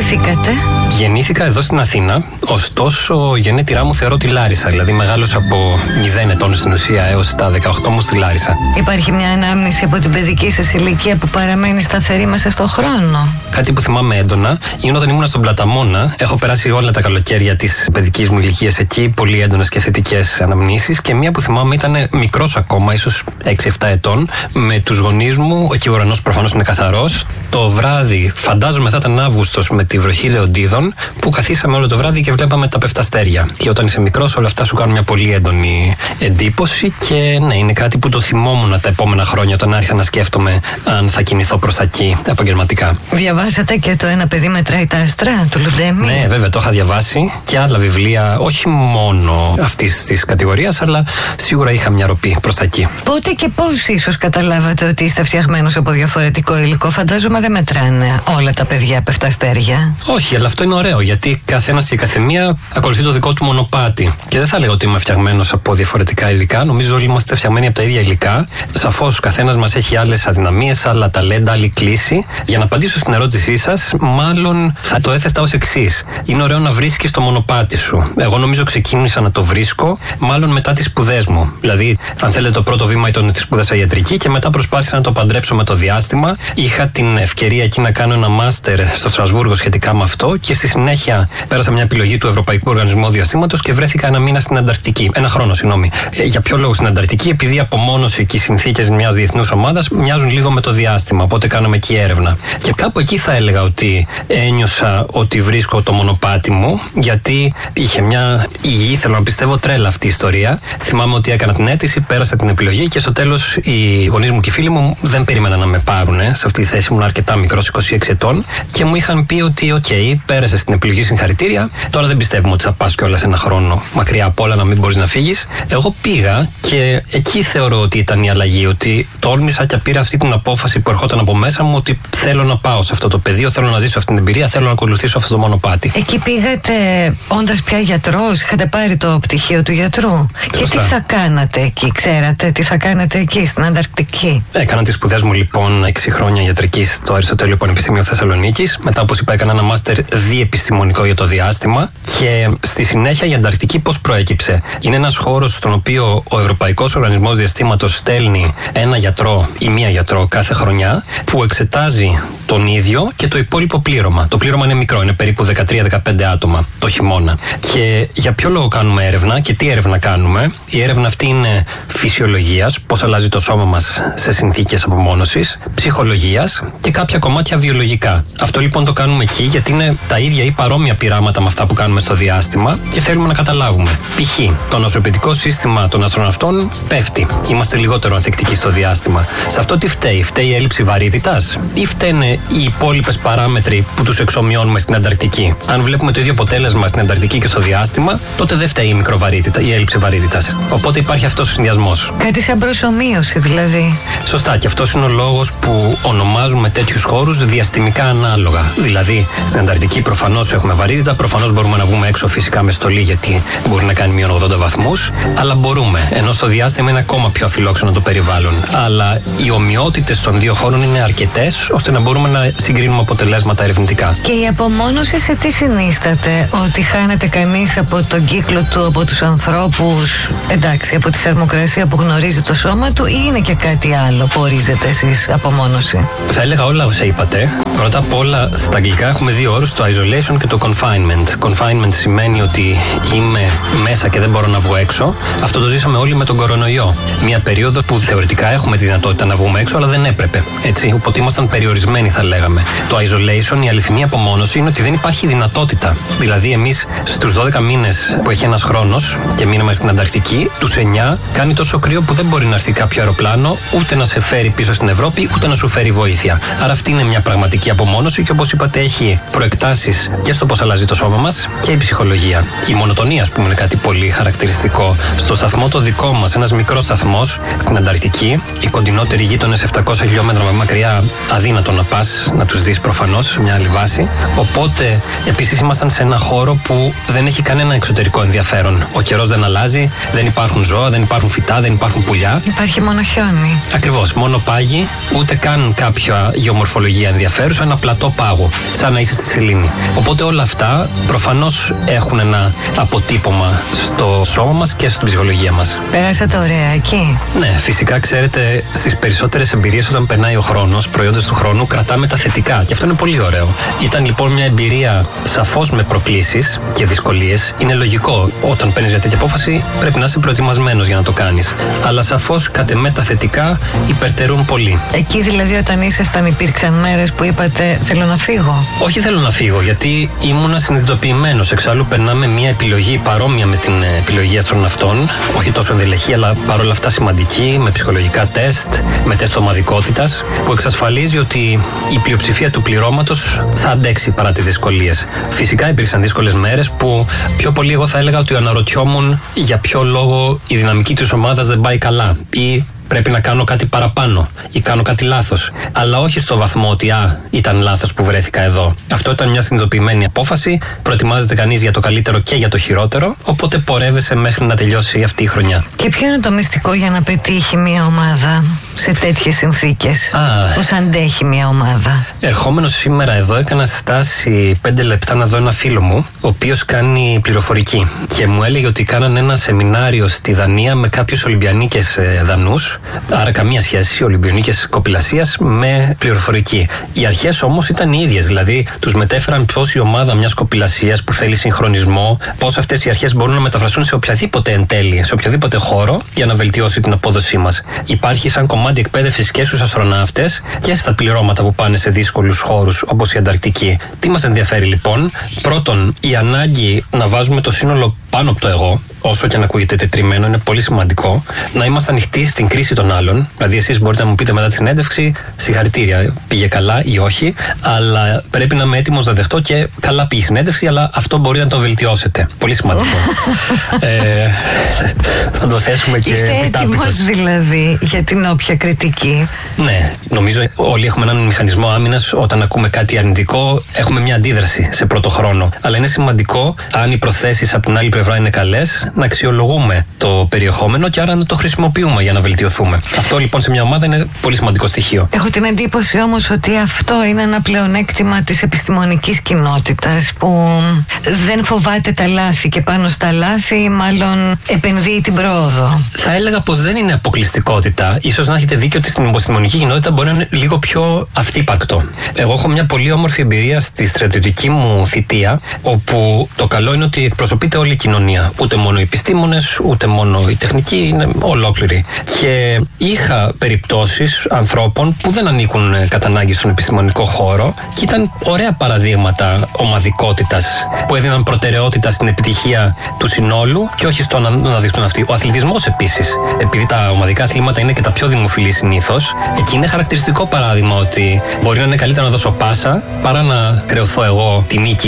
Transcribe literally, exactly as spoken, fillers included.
γεννηθήκατε? Γεννήθηκα εδώ στην Αθήνα, ωστόσο γενέτειρά μου θεωρώ τη Λάρισα, δηλαδή μεγάλωσα από μηδέν ετών στην ουσία έως τα δεκαοκτώ μου στη Λάρισα. Υπάρχει μια ανάμνηση από την παιδική σας ηλικία που παραμένει σταθερή μέσα στον χρόνο? Κάτι που θυμάμαι έντονα είναι όταν ήμουν στον Πλαταμόνα. Έχω περάσει όλα τα καλοκαίρια της παιδικής μου ηλικίας εκεί, πολύ έντονες και θετικές αναμνήσεις. Και μία που θυμάμαι ήταν μικρός ακόμα, ίσως έξι εφτά ετών, με τους γονείς μου. Εκεί ο ουρανός προφανώς είναι καθαρός. Το βράδυ, φαντάζομαι θα ήταν Αύγουστος με τη βροχή Λεοντίδων, που καθίσαμε όλο το βράδυ και βλέπαμε τα πεφταστέρια. Και όταν είσαι μικρός, όλα αυτά σου κάνουν μια πολύ έντονη εντύπωση. Και ναι, είναι κάτι που το θυμόμουν τα επόμενα χρόνια, όταν άρχισα να σκέφτομαι αν θα κινηθώ προς τα εκεί επαγγελματικά. Διαβάσατε και το «Ένα παιδί μετράει τα άστρα» του Λουντέμι? Ναι, βέβαια, το είχα διαβάσει και άλλα βιβλία, όχι μόνο αυτής της κατηγορίας, αλλά σίγουρα είχα μια ροπή προς τα εκεί. Πότε και πώς ίσως καταλάβατε ότι είστε φτιαγμένος από διαφορετικό υλικό? Φαντάζομαι δεν μετράνε όλα τα παιδιά πεφταστέρια. Όχι, αλλά αυτό είναι ωραίο, γιατί καθένας και καθεμία ακολουθεί το δικό του μονοπάτι. Και δεν θα λέγω ότι είμαι φτιαγμένος από διαφορετικά υλικά. Νομίζω όλοι είμαστε φτιαγμένοι από τα ίδια υλικά. Σαφώς καθένας μας έχει άλλες αδυναμίες, άλλα ταλέντα, άλλη κλίση. Για να απαντήσω στην ερώτησή σας, μάλλον θα το έθετα ως εξής. Είναι ωραίο να βρίσκεις το μονοπάτι σου. Εγώ νομίζω ξεκίνησα να το βρίσκω μάλλον μετά τις σπουδές μου. Δηλαδή, αν θέλετε, το πρώτο βήμα ήταν ότι σπούδασα ιατρική και μετά προσπάθησα να το παντρέψω με το διάστημα. Είχα την ευκαιρία εκεί να κάνω ένα μάστερ στο Στρασβούργο σχετικά με αυτό και στη συνέχεια πέρασα μια επιλογή του Ευρωπαϊκού Οργανισμού Διαστήματος και βρέθηκα ένα μήνα στην Ανταρκτική. Ένα χρόνο, συγγνώμη. Ε, για ποιο λόγο στην Ανταρκτική? Επειδή η απομόνωση και οι συνθήκες μιας διεθνούς ομάδας μοιάζουν λίγο με το διάστημα. Οπότε κάναμε εκεί έρευνα. Και κάπου εκεί θα έλεγα ότι ένιωσα ότι βρίσκω το μονοπάτι μου, γιατί είχε μια υγιή, θέλω να πιστεύω, τρέλα αυτή η ιστορία. Θυμάμαι ότι έκανα την αίτηση, πέρασα την επιλογή και στο τέλος οι γονείς μου και οι φίλοι μου δεν περίμεναν να με πάρουν. Σε αυτή τη θέση ήμουν αρκετά μικρός, είκοσι έξι ετών, και μου είχαν πει ότι, οκ, okay, πέρασε στην επιλογή, συγχαρητήρια. Τώρα δεν πιστεύουμε ότι θα πας κιόλας ένα χρόνο μακριά από όλα να μην μπορείς να φύγεις. Εγώ πήγα και εκεί θεωρώ ότι ήταν η αλλαγή, ότι τόλμησα και πήρα αυτή την απόφαση που ερχόταν από μέσα μου, ότι θέλω να πάω σε αυτό το πεδίο, θέλω να ζήσω αυτή την εμπειρία, θέλω να ακολουθήσω αυτό το μονοπάτι. Εκεί πήγατε όντας πια γιατρός, είχατε πάρει το πτυχίο του γιατρού. Και τι θα κάνατε εκεί, ξέρατε τι θα κάνατε εκεί στην Ανταρκτική? Έκανα τις σπουδές μου λοιπόν έξι χρόνια ιατρικής στο Αριστοτέλειο Πανεπιστήμιο Θεσσαλονίκης. Μετά, όπως είπα, έκανα ένα μάστερ διεπιστημονικό για το διάστημα. Και στη συνέχεια η Ανταρκτική πώς προέκυψε? Είναι ένας χώρος στον οποίο ο Ευρωπαϊκός Οργανισμός Διαστήματος στέλνει ένα γιατρό ή μία γιατρό κάθε χρονιά που εξετάζει τον ίδιο και το υπόλοιπο πλήρωμα. Το πλήρωμα είναι μικρό, είναι περίπου δεκατρία με δεκαπέντε άτομα το χειμώνα. Και για ποιο λόγο κάνουμε έρευνα και τι έρευνα κάνουμε? Η έρευνα αυτή είναι φυσιολογίας, πώς αλλάζει το σώμα μας σε συνθήκες απομόνωσης, ψυχολογίας και κάποια κομμάτια βιολογικά. Αυτό λοιπόν το κάνουμε εκεί γιατί είναι τα ίδια ή παρόμοια πειράματα με αυτά που κάνουμε στο διάστημα και θέλουμε να καταλάβουμε. Π.χ. το νοσοποιητικό σύστημα των αστροναυτών πέφτει. Είμαστε λιγότερο ανθεκτικοί στο διάστημα. Σε αυτό τι φταίει? Φταίει η έλλειψη βαρύτητας ή φταίνε οι υπόλοιπες παράμετροι που τους εξομοιώνουμε στην Ανταρκτική? Αν βλέπουμε το ίδιο αποτέλεσμα στην Ανταρκτική και στο διάστημα, τότε δεν φταίει η μικροβαρύτητα, η έλλειψη βαρύτητας. Οπότε υπάρχει αυτός ο συνδυασμός. Κάτι σαν προσομοίωση δηλαδή. Σωστά, και αυτός είναι ο λόγος που ονομάζουμε τέτοιους χώρους διαστημικά ανάλογα. Δηλαδή, στην Ανταρκτική προφανώς έχουμε βαρύτητα, προφανώς μπορούμε να βγούμε έξω φυσικά με στολή, γιατί μπορεί να κάνει μείον ογδόντα βαθμούς, αλλά μπορούμε. Ενώ στο διάστημα είναι ακόμα πιο αφιλόξενο το περιβάλλον. Αλλά οι ομοιότητες των δύο χώρων είναι αρκετές ώστε να μπορούμε να συγκρίνουμε αποτελέσματα ερευνητικά. Και η απομόνωση σε τι συνίσταται? Ότι χάνεται κανείς από τον κύκλο του, από τους ανθρώπους, εντάξει, από τη θερμοκρασία που γνωρίζει το σώμα του, ή είναι και κάτι άλλο που ορίζετε εσείς απομόνωση? Θα έλεγα όλα όσα είπατε. Πρώτα απ' όλα, στα αγγλικά έχουμε δύο όρους, το isolation και το confinement. Confinement σημαίνει ότι είμαι μέσα και δεν μπορώ να βγω έξω. Αυτό το ζήσαμε όλοι με τον κορονοϊό. Μια περίοδο που θεωρητικά έχουμε τη δυνατότητα να βγούμε έξω, αλλά δεν έπρεπε. Έτσι, οπότε ήμασταν περιορισμένοι, θα λέγαμε. Το isolation, η αληθινή απομόνωση, είναι ότι δεν υπάρχει δυνατότητα. Δηλαδή, εμείς στους δώδεκα μήνες που έχει ένας χρόνος και μείναμε στην Ανταρκτική, τους εννιά κάνει τόσο κρύο που δεν μπορεί να έρθει κάποιο αεροπλάνο ούτε να σε φέρει πίσω στην Ευρώπη, ούτε να σου φέρει βοήθεια. Άρα αυτή είναι μια πραγματική απομόνωση και όπως είπατε, έχει προεκτάσεις και στο πώς αλλάζει το σώμα μας και η ψυχολογία. Η μονοτονία, ας πούμε, είναι κάτι πολύ χαρακτηριστικό. Στο σταθμό το δικό μας, ένας μικρός σταθμός στην Ανταρκτική, οι κοντινότεροι γείτονες επτακόσια χιλιόμετρα μακριά, αδύνατο να πας να τους δεις προφανώς σε μια άλλη βάση. Οπότε επίσης ήμασταν σε ένα χώρο που δεν έχει κανένα εξωτερικό ενδιαφέρον. Ο καιρός δεν αλλάζει, δεν υπάρχουν ζώα, δεν υπάρχουν φυτά, δεν υπάρχουν πουλιά. Υπάρχει μόνο χιόνι. Ακριβώς, μόνο πάγοι, ούτε καν κάποια γεωμορφολογία ενδιαφέρουσα, ένα πλατό πάγου. Σαν να είσαι στη σελήνη. Οπότε όλα αυτά προφανώς έχουν ένα αποτύπωμα στο σώμα μας και στην ψυχολογία μας. Πέρασατε ωραία εκεί? Ναι, φυσικά ξέρετε, στις περισσότερες εμπειρίες όταν περνάει ο χρόνος, προϊόντες του χρόνου, κρατάμε τα θετικά και αυτό είναι πολύ ωραίο. Ήταν λοιπόν μια εμπειρία σαφώς με προκλήσεις και δυσκολίες. Είναι λογικό, όταν παίρνεις μια τέτοια απόφαση πρέπει να είσαι προετοιμασμένος για να το κάνεις. Αλλά σαφώς κατ' εμέ τα θετικά υπερτερούν πολύ. Εκεί δηλαδή όταν ήσασταν υπήρξαν μέρες που είπατε θέλω να φύγω? Όχι θέλω να φύγω, γιατί ήμουνα συνειδητοποιημένος. Εξάλλου περνάμε μια επιλογή παρόμοια με την επιλογή αστροναυτών, όχι τόσο ενδελεχή, αλλά παρόλα αυτά σημαντική, με ψυχολογικά τεστ, με τεστ ομαδικότητας, που εξασφαλίζει ότι η πλειοψηφία του πληρώματος θα αντέξει παρά τις δυσκολίες. Φυσικά υπήρξαν δύσκολες μέρες που πιο πολύ εγώ θα έλεγα ότι αναρωτιόμουν για ποιο λόγο η δυναμική της ομάδας δεν πάει καλά ή πρέπει να κάνω κάτι παραπάνω ή κάνω κάτι λάθος. Αλλά όχι στο βαθμό ότι α, ήταν λάθος που βρέθηκα εδώ. Αυτό ήταν μια συνειδητοποιημένη απόφαση. Προετοιμάζεται κανείς για το καλύτερο και για το χειρότερο. Οπότε πορεύεσαι μέχρι να τελειώσει αυτή η χρονιά. Και ποιο είναι το μυστικό για να πετύχει μια ομάδα σε τέτοιες συνθήκες? Α, Πώς αντέχει μια ομάδα? Ερχόμενος σήμερα εδώ, έκανα στάση πέντε λεπτά να δω ένα φίλο μου, ο οποίος κάνει πληροφορική. Και μου έλεγε ότι κάνανε ένα σεμινάριο στη Δανία με κάποιους Ολυμπιανίκες Δανούς. Άρα καμία σχέση Ολυμπιονίκες κοπηλασίας με πληροφορική. Οι αρχές όμως ήταν οι ίδιες, δηλαδή τους μετέφεραν πώς η ομάδα μιας κοπηλασίας που θέλει συγχρονισμό, πώς αυτές οι αρχές μπορούν να μεταφραστούν σε οποιαδήποτε εντέλεια, σε οποιοδήποτε χώρο για να βελτιώσει την απόδοσή μας. Υπάρχει σαν κομμάτι εκπαίδευσης και στους αστροναύτες και στα πληρώματα που πάνε σε δύσκολους χώρους όπως η Ανταρκτική. Τι μας ενδιαφέρει λοιπόν? Πρώτον, η ανάγκη να βάζουμε το σύνολο πάνω από το εγώ, όσο και να ακούγεται τετριμένο, είναι πολύ σημαντικό. Να είμαστε ανοιχτοί στην κρίση των άλλων. Δηλαδή, εσείς μπορείτε να μου πείτε μετά τη συνέντευξη, συγχαρητήρια, πήγε καλά ή όχι, αλλά πρέπει να είμαι έτοιμος να δεχτώ και καλά πήγε η συνέντευξη, αλλά αυτό μπορεί να το βελτιώσετε. Πολύ σημαντικό. ε, θα το θέσουμε και Είστε έτοιμος δηλαδή για την όποια κριτική? Ναι, νομίζω όλοι έχουμε έναν μηχανισμό άμυνας. Όταν ακούμε κάτι αρνητικό, έχουμε μια αντίδραση σε πρώτο χρόνο. Αλλά είναι σημαντικό, αν οι προθέσεις από την άλλη πλευρά είναι καλές, να αξιολογούμε το περιεχόμενο και άρα να το χρησιμοποιούμε για να βελτιωθούμε. Αυτό λοιπόν σε μια ομάδα είναι πολύ σημαντικό στοιχείο. Έχω την εντύπωση όμως ότι αυτό είναι ένα πλεονέκτημα της επιστημονικής κοινότητας που δεν φοβάται τα λάθη και πάνω στα λάθη μάλλον επενδύει την πρόοδο. Θα έλεγα πως δεν είναι αποκλειστικότητα. Ίσως να έχετε δίκιο ότι στην επιστημονική κοινότητα μπορεί να είναι λίγο πιο αυθύπαρκτο. Εγώ έχω μια πολύ όμορφη εμπειρία στη στρατιωτική μου θητεία, όπου το καλό είναι ότι εκπροσωπείται όλη η κοινωνία. Ούτε μόνο οι επιστήμονες, ούτε μόνο οι τεχνικοί, είναι ολόκληροι. Και είχα περιπτώσεις ανθρώπων που δεν ανήκουν κατά ανάγκη στον επιστημονικό χώρο και ήταν ωραία παραδείγματα ομαδικότητας που έδιναν προτεραιότητα στην επιτυχία του συνόλου και όχι στο να, να δείχνουν αυτοί. Ο αθλητισμός επίσης, επειδή τα ομαδικά αθλήματα είναι και τα πιο δημοφιλή συνήθως, εκεί είναι χαρακτηριστικό παράδειγμα ότι μπορεί να είναι καλύτερο να δώσω πάσα παρά να κρεωθώ εγώ τη νίκη